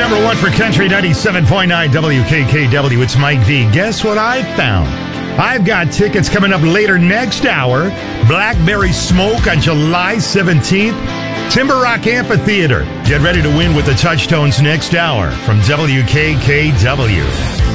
Number one for Country 97.9 WKKW. It's Mike V. Guess what I found? I've got tickets coming up later next hour. Blackberry Smoke on July 17th. Timber Rock Amphitheater. Get ready to win with the Touchstones next hour from WKKW.